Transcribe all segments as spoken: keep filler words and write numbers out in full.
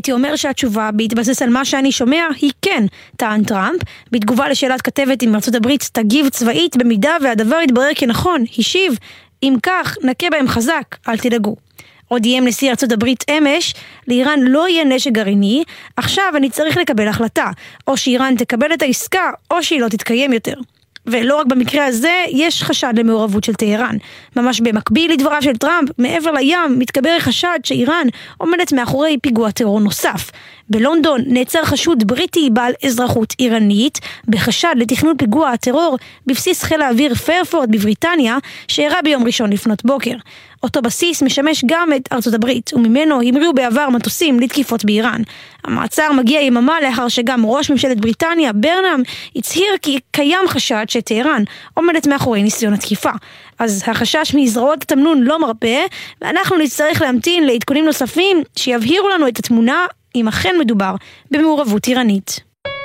הייתי אומר שהתשובה בהתבסס על מה שאני שומע היא כן, טען טראמפ. בתגובה לשאלת כתבת אם ארצות הברית תגיב צבאית במידה והדבר יתברר כנכון, השיב, אם כך נכה בהם חזק, אל תדאגו. עוד איים נשיא ארצות הברית אמש, לאיראן לא יהיה נשק גרעיני, עכשיו אני צריך לקבל החלטה, או שאיראן תקבל את העסקה, או שהיא לא תתקיים יותר. ולא רק במקרה הזה, יש חשד למעורבות של טהרן. ממש במקביל לדבריו של טראמפ, מעבר לים מתקבר חשד שאיראן עומדת מאחורי פיגוע טרור נוסף. בלונדון נעצר חשוד בריטי בעל אזרחות איראנית, בחשד לתכנון פיגוע הטרור בבסיס חיל האוויר פיירפורד בבריטניה, שאירע ביום ראשון לפנות בוקר. אותו בסיס משמש גם את ארצות הברית, וממנו המריאו בעבר מטוסים לתקיפות באיראן. המעצר מגיע יממה לאחר שגם ראש ממשלת בריטניה, ברנאם, הצהיר כי קיים חשד שטהרן עומדת מאחורי ניסיון התקיפה. אז החשש מזרועות התמנון לא מרפא, ואנחנו נצטרך להמתין לעדכונים נוספים שיבהירו לנו את התמונה, אם אכן מדובר במעורבות איראנית.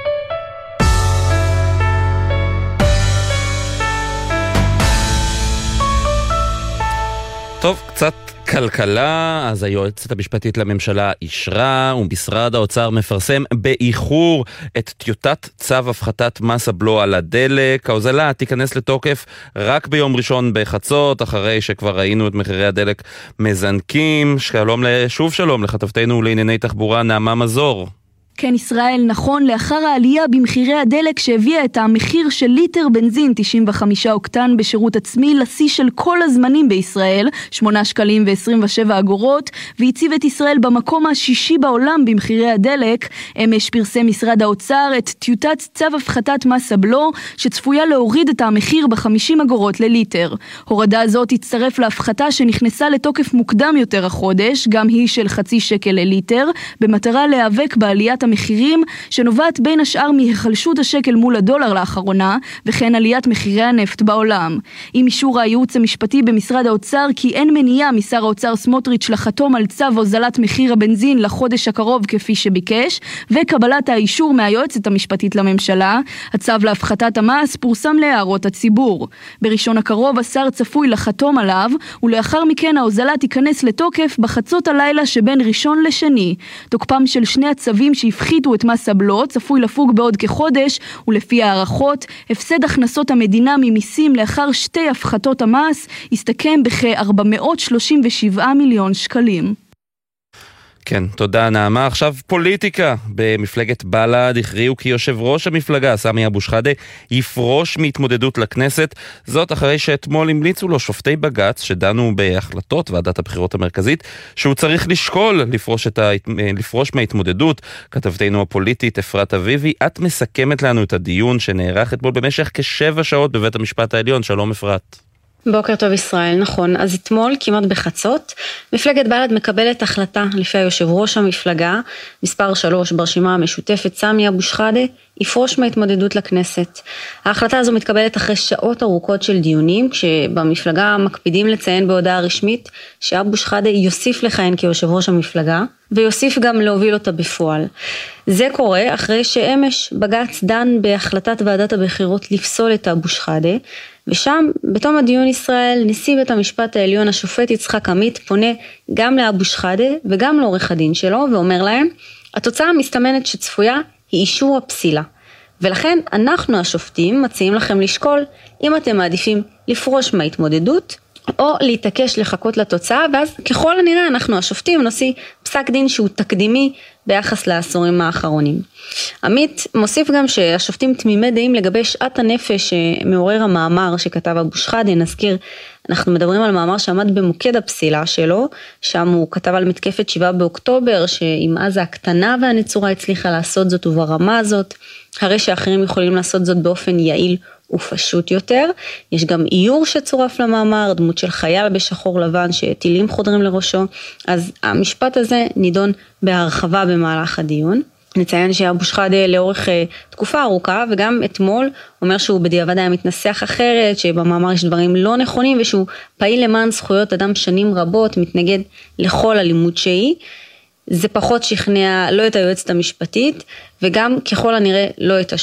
טוב, קצת כלכלה. אז היועצת המשפטית לממשלה אישרה, ומשרד האוצר מפרסם באיחור את טיוטת צו הפחתת מס הבלו על הדלק. ההוזלה תיכנס לתוקף רק ביום ראשון בחצות, אחרי שכבר ראינו את מחירי הדלק מזנקים. שלום, שוב שלום לכתבתנו לענייני תחבורה נעמה מזור. כן, ישראל, נכון, לאחר העלייה במחירי הדלק שהביאה את המחיר של ליטר בנזין תשעים וחמישה אוקטן בשירות עצמי לשיא של כל הזמנים בישראל, שמונה שקלים ו-עשרים ושבע אגורות, והציב את ישראל במקום השישי בעולם במחירי הדלק. אמש פרסם משרד האוצר את טיוטת צו הפחתת מס הבלו, שצפויה להוריד את המחיר ב-חמישים אגורות לליטר. הורדה הזאת תצטרף להפחתה שנכנסה לתוקף מוקדם יותר החודש, גם היא של חצי שקל לליטר, במטרה להיאבק בעליית המחירים שנובעת בין השאר מהחלשות השקל מול הדולר לאחרונה, וכן עליית מחירי הנפט בעולם. עם אישור הייעוץ המשפטי במשרד האוצר כי אין מניעה משר האוצר סמוטריץ' לחתום על צו הוזלת מחיר הבנזין לחודש הקרוב כפי שביקש, וקבלת האישור מהיועצת המשפטית לממשלה, הצו להפחתת המס פורסם להערות הציבור. בראשון הקרוב השר צפוי לחתום עליו, ולאחר מכן ההוזלה תיכנס לתוקף בחצות הלילה שבין ראשון לשני. תוקפם של שני הצווים שהפחיתו את מס הבלו צפוי לפוג בעוד כחודש, ולפי הערכות הפסד הכנסות המדינה ממיסים לאחר שתי הפחתות המס יסתכם בכ-ארבע מאות שלושים ושבעה מיליון שקלים. כן, תודה נעמה. עכשיו פוליטיקה. במפלגת בל"ד הכריעו כי יושב ראש המפלגה סמי אבו שחאדה יפרוש מהתמודדות לכנסת, זאת אחרי שאתמול המליצו לו שופטי בג"ץ שדנו בהחלטות ועדת הבחירות המרכזית שהוא צריך לשקול לפרוש, את ה... לפרוש מההתמודדות. כתבתנו הפוליטית אפרת אביבי, את מסכמת לנו את הדיון שנערך אתמול במשך כשבע שעות בבית המשפט העליון. שלום אפרת. בוקר טוב ישראל, נכון. אז אתמול, כמעט בחצות, מפלגת בל"ד מקבלת החלטה לפי היושב ראש המפלגה, מספר שלוש ברשימה המשותפת, סמי אבו שחאדה, יפרוש מההתמודדות לכנסת. ההחלטה הזו מתקבלת אחרי שעות ארוכות של דיונים, כשבמפלגה מקפידים לציין בהודעה רשמית שאבו שחאדה יוסיף לכהן כיושב ראש המפלגה, ויוסיף גם להוביל אותה בפועל. זה קורה אחרי שאמש בג"ץ דן בהחלטת ועדת הבחירות לפסול את אבו שחאדה, ושם בתום הדיון ישראל נשיא בית המשפט העליון השופט יצחק עמית פונה גם לאבו שחאדה וגם לעורך הדין שלו ואומר להם, התוצאה המסתמנת שצפויה היא אישור הפסילה, ולכן אנחנו השופטים מציעים לכם לשקול אם אתם מעדיפים לפרוש מההתמודדות או להתעקש לחכות לתוצאה, ואז ככל הנראה אנחנו השופטים נוציא פסק דין שהוא תקדימי ביחס לעשורים האחרונים. עמית מוסיף גם שהשופטים תמימי דעים לגבי שעת הנפש שמעורר המאמר שכתב אבו שחאדה. נזכיר, אנחנו מדברים על מאמר שעמד במוקד הפסילה שלו, שם הוא כתב על מתקפת שבעה באוקטובר, שאם עזה הקטנה והנצורה הצליחה לעשות זאת וברמה הזאת, הרי שאחרים יכולים לעשות זאת באופן יעיל ופשוט יותר. יש גם איור שצורף למאמר, דמות של חייל בשחור לבן שטילים חודרים לראשו. אז המשפט הזה נידון בהרחבה במהלך הדיון. נציין שאבו שחאדה לאורך תקופה ארוכה, וגם אתמול אומר שהוא בדיעבד היה מתנסח אחרת, שבמאמר יש דברים לא נכונים, ושהוא פעיל למען זכויות אדם שנים רבות, מתנגד לכל אלימות שהיא. זה פחות שכנע לא את היועצת המשפטית, וגם ככל הנראה לא את